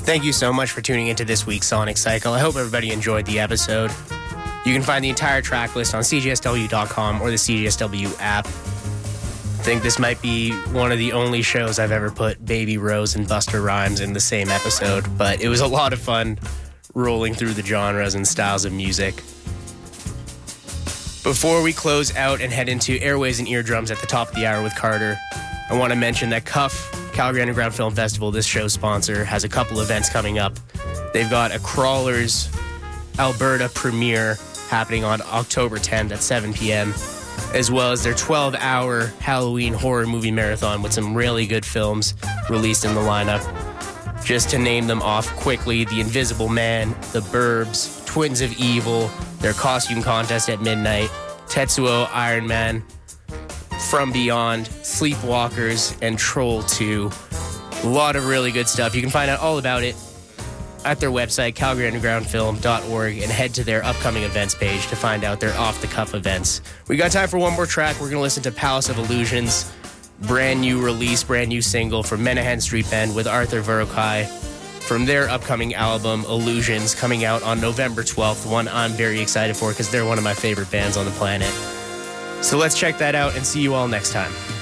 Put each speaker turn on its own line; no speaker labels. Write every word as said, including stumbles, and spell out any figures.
Thank you so much for tuning into this week's Sonic Cycle. I hope everybody enjoyed the episode. You can find the entire track list on C J S W dot com or the C J S W app. I think this might be one of the only shows I've ever put Baby Rose and Busta Rhymes in the same episode, but it was a lot of fun rolling through the genres and styles of music. Before we close out and head into Airways and Eardrums at the top of the hour with Carter, I want to mention that C U F, Calgary Underground Film Festival, this show's sponsor, has a couple events coming up. They've got a Crawlers Alberta premiere happening on October tenth at seven p.m., as well as their twelve-hour Halloween horror movie marathon with some really good films released in the lineup. Just to name them off quickly, The Invisible Man, The Burbs, Twins of Evil, their costume contest at midnight, Tetsuo Iron Man, From Beyond, Sleepwalkers, and Troll two. A lot of really good stuff. You can find out all about it at their website, calgary underground film dot org, and head to their upcoming events page to find out their off-the-cuff events. We got time for one more track. We're going to listen to Palace of Illusions, brand new release, brand new single from Menahan Street Band with Arthur Verocai from their upcoming album, Illusions, coming out on November twelfth, one I'm very excited for because they're one of my favorite bands on the planet. So let's check that out and see you all next time.